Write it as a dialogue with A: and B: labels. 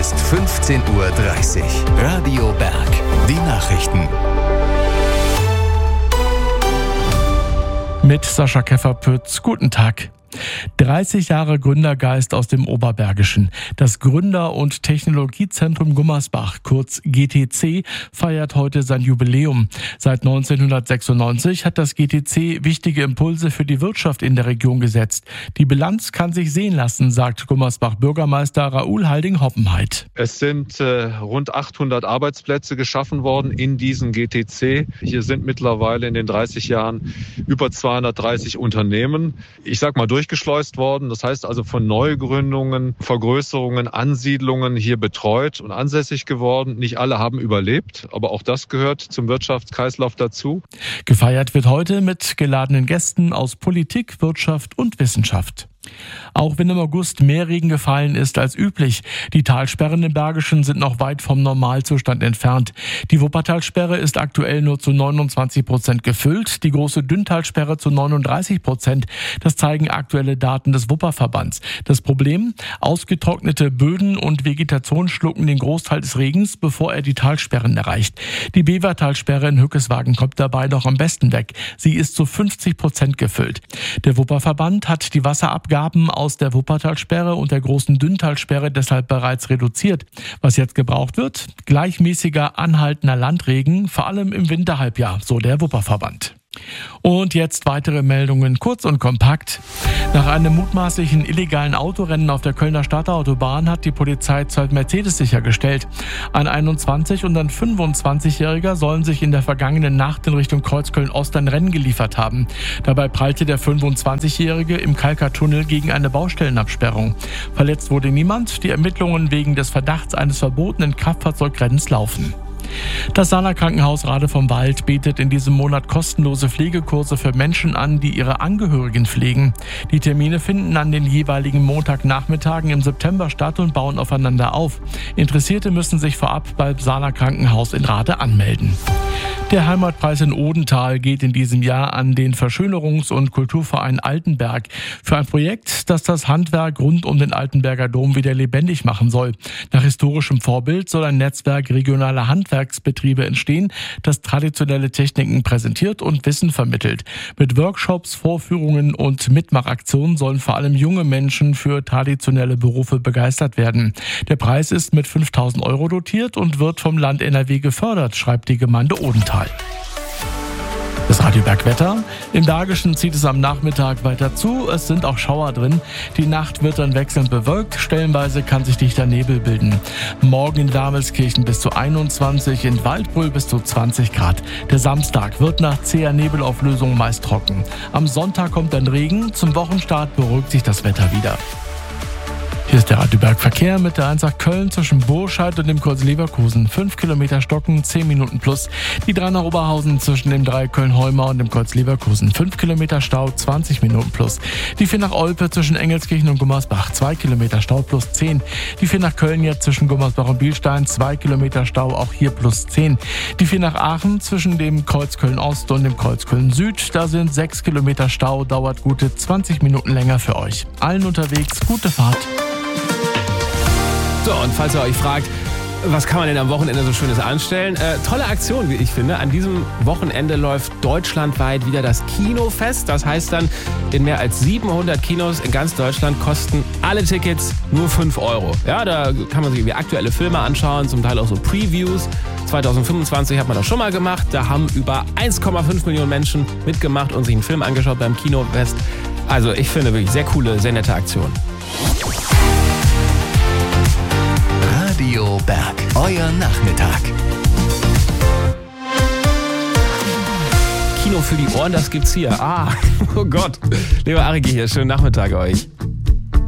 A: ist 15:30 Uhr. Radio Berg. Die Nachrichten.
B: Mit Sascha Keffer-Pütz. Guten Tag. 30 Jahre Gründergeist aus dem Oberbergischen. Das Gründer- und Technologiezentrum Gummersbach, kurz GTC, feiert heute sein Jubiläum. Seit 1996 hat das GTC wichtige Impulse für die Wirtschaft in der Region gesetzt. Die Bilanz kann sich sehen lassen, sagt Gummersbach-Bürgermeister Raoul Halding-Hoppenheit.
C: Es sind rund 800 Arbeitsplätze geschaffen worden in diesem GTC. Hier sind mittlerweile in den 30 Jahren über 230 Unternehmen. Ich sag mal durchgeschleust worden. Das heißt also von Neugründungen, Vergrößerungen, Ansiedlungen hier betreut und ansässig geworden. Nicht alle haben überlebt, aber auch das gehört zum Wirtschaftskreislauf dazu.
B: Gefeiert wird heute mit geladenen Gästen aus Politik, Wirtschaft und Wissenschaft. Auch wenn im August mehr Regen gefallen ist als üblich. Die Talsperren im Bergischen sind noch weit vom Normalzustand entfernt. Die Wuppertalsperre ist aktuell nur zu 29% gefüllt, die große Dünntalsperre zu 39%. Das zeigen aktuelle Daten des Wupperverbands. Das Problem? Ausgetrocknete Böden und Vegetation schlucken den Großteil des Regens, bevor er die Talsperren erreicht. Die Bevertalsperre in Hückeswagen kommt dabei noch am besten weg. Sie ist zu 50% gefüllt. Der Wupperverband hat die Wasserabgaben aus der Wuppertalsperre und der großen Dünntalsperre deshalb bereits reduziert. Was jetzt gebraucht wird? Gleichmäßiger, anhaltender Landregen, vor allem im Winterhalbjahr, so der Wupperverband. Und jetzt weitere Meldungen, kurz und kompakt. Nach einem mutmaßlichen illegalen Autorennen auf der Kölner Stadtautobahn hat die Polizei 2 Mercedes sichergestellt. Ein 21- und ein 25-Jähriger sollen sich in der vergangenen Nacht in Richtung Kreuzköln-Ost ein Rennen geliefert haben. Dabei prallte der 25-Jährige im Kalkatunnel gegen eine Baustellenabsperrung. Verletzt wurde niemand. Die Ermittlungen wegen des Verdachts eines verbotenen Kraftfahrzeugrennens laufen. Das Sahner Krankenhaus Rade vom Wald bietet in diesem Monat kostenlose Pflegekurse für Menschen an, die ihre Angehörigen pflegen. Die Termine finden an den jeweiligen Montagnachmittagen im September statt und bauen aufeinander auf. Interessierte müssen sich vorab beim Sahner Krankenhaus in Rade anmelden. Der Heimatpreis in Odenthal geht in diesem Jahr an den Verschönerungs- und Kulturverein Altenberg für ein Projekt, das das Handwerk rund um den Altenberger Dom wieder lebendig machen soll. Nach historischem Vorbild soll ein Netzwerk regionaler Handwerksbetriebe entstehen, das traditionelle Techniken präsentiert und Wissen vermittelt. Mit Workshops, Vorführungen und Mitmachaktionen sollen vor allem junge Menschen für traditionelle Berufe begeistert werden. Der Preis ist mit 5.000 € dotiert und wird vom Land NRW gefördert, schreibt die Gemeinde Odenthal. Das Radio Bergwetter. Im Bergischen zieht es am Nachmittag weiter zu. Es sind auch Schauer drin. Die Nacht wird dann wechselnd bewölkt. Stellenweise kann sich dichter Nebel bilden. Morgen in Wermelskirchen bis zu 21, in Waldbröl bis zu 20 Grad. Der Samstag wird nach zäher Nebelauflösung meist trocken. Am Sonntag kommt dann Regen. Zum Wochenstart beruhigt sich das Wetter wieder. Hier ist der Radio Berg Verkehr mit der 1 nach Köln zwischen Burscheid und dem Kreuz Leverkusen. 5 Kilometer Stocken, 10 Minuten plus. Die 3 nach Oberhausen zwischen dem 3 Köln-Heumau und dem Kreuz Leverkusen. 5 Kilometer Stau, 20 Minuten plus. Die 4 nach Olpe zwischen Engelskirchen und Gummersbach. 2 Kilometer Stau plus 10. Die 4 nach Köln jetzt zwischen Gummersbach und Bielstein. 2 Kilometer Stau, auch hier plus 10. Die 4 nach Aachen zwischen dem Kreuz Köln-Ost und dem Kreuz Köln-Süd. Da sind 6 Kilometer Stau, dauert gute 20 Minuten länger für euch. Allen unterwegs, gute Fahrt.
D: So, und falls ihr euch fragt, was kann man denn am Wochenende so Schönes anstellen? Tolle Aktion, wie ich finde. An diesem Wochenende läuft deutschlandweit wieder das Kinofest. Das heißt dann, in mehr als 700 Kinos in ganz Deutschland kosten alle Tickets nur 5 €. Ja, da kann man sich irgendwie aktuelle Filme anschauen, zum Teil auch so Previews. 2025 hat man das schon mal gemacht. Da haben über 1,5 Millionen Menschen mitgemacht und sich einen Film angeschaut beim Kinofest. Also ich finde wirklich sehr coole, sehr nette Aktion.
A: Radio Berg, euer Nachmittag.
D: Kino für die Ohren, das gibt's hier. Oh Gott. Lieber Arigi hier, schönen Nachmittag euch.